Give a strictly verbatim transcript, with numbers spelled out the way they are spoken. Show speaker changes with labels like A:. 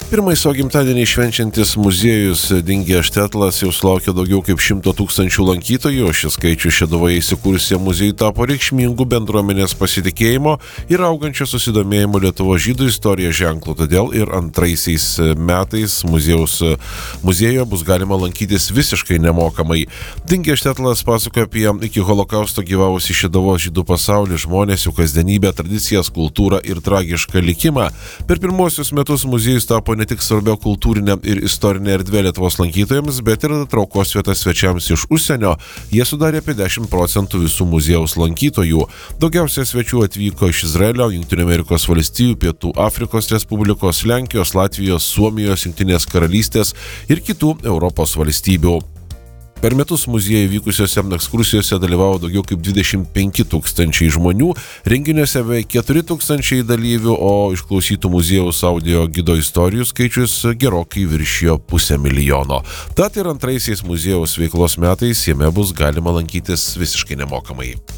A: Pirmąjį savo gimtadienį švenčiantis muziejus Dingės Štetlas jau sulaukė daugiau kaip šimto tūkstančių lankytojų, o šis skaičius Šeduvoje įsikūrusiam muziejui tapo reikšmingų bendruomenės pasitikėjimo ir augančio susidomėjimo Lietuvos žydų istorija ženklų. Todėl ir antraisiais metais muziejaus, muziejuje bus galima lankytis visiškai nemokamai. Dingės Štetlas pasakoja apie iki holokausto gyvavusi Šeduvos žydų pasaulį, žmonės, jų kasdienybę, tradicijas, kultūrą ir tragišką likimą. Per pirmosius metus muziejus tapo ne tik svarbia kultūrinė ir istorinė erdvė Lietuvos lankytojams, bet ir traukos vieta svečiams iš užsienio. Jie sudarė apie dešimt procentų visų muziejaus lankytojų. Daugiausia svečių atvyko iš Izraelio, Jungtinių Amerikos valstijų, Pietų Afrikos Respublikos, Lenkijos, Latvijos, Suomijos, Jungtinės karalystės ir kitų Europos valstybių. Per metus muziejuje vykusiose ekskursijose dalyvavo daugiau kaip dvidešimt penki tūkstančiai žmonių, renginiuose beveik keturi tūkstančiai dalyvių, o išklausytų muziejaus audio gido istorijų skaičius gerokai viršijo pusę milijono. Tad ir antraisiais muziejaus veiklos metais jame bus galima lankytis visiškai nemokamai.